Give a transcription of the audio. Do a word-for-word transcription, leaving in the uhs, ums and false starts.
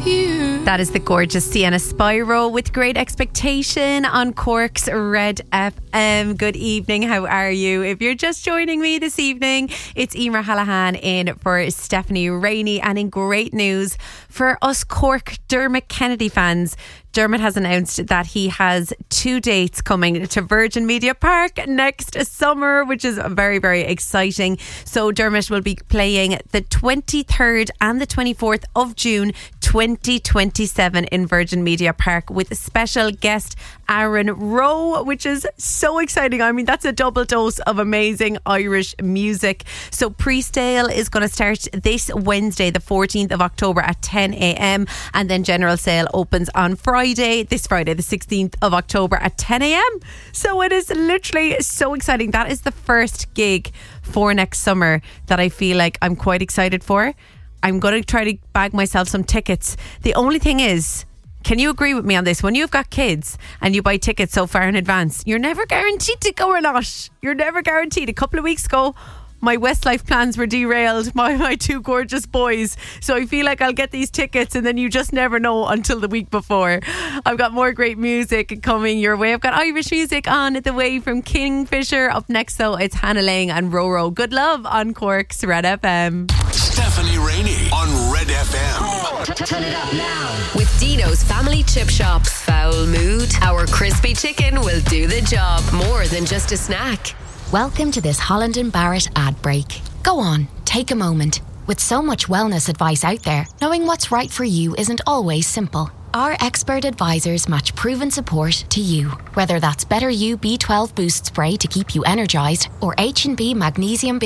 you. That is the gorgeous Sienna Spyro with Great Expectation on Cork's Red F M. Good evening, how are you? If you're just joining me this evening, it's Emer Hallahan in for Stephanie Rainey, and in great news for us Cork Dermot Kennedy fans, Dermot has announced that he has two dates coming to Virgin Media Park next summer, which is very, very exciting. So Dermot will be playing the twenty-third and the twenty-fourth of June twenty twenty-seven in Virgin Media Park with special guest Aaron Rowe, which is so exciting. I mean, that's a double dose of amazing Irish music. So pre-sale is going to start this Wednesday, the fourteenth of October at ten a.m. and then general sale opens on Friday, this Friday, the sixteenth of October at ten a.m. So it is literally so exciting. That is the first gig for next summer that I feel like I'm quite excited for. I'm going to try to bag myself some tickets. The only thing is, can you agree with me on this? When you've got kids and you buy tickets so far in advance, you're never guaranteed to go or not. You're never guaranteed. A couple of weeks ago, my Westlife plans were derailed by my two gorgeous boys. So I feel like I'll get these tickets and then you just never know until the week before. I've got more great music coming your way. I've got Irish music on the way from Kingfisher. Up next though, it's Hannah Lang and Roro. Good love on Cork's Red F M. Stephanie Rainey on Red F M. Turn it up now. With Dino's Family Chip Shop. Foul mood? Our crispy chicken will do the job. More than just a snack. Welcome to this Holland and Barrett ad break. Go on, take a moment. With so much wellness advice out there, knowing what's right for you isn't always simple. Our expert advisors match proven support to you. Whether that's Better You B twelve Boost Spray to keep you energised or H and B Magnesium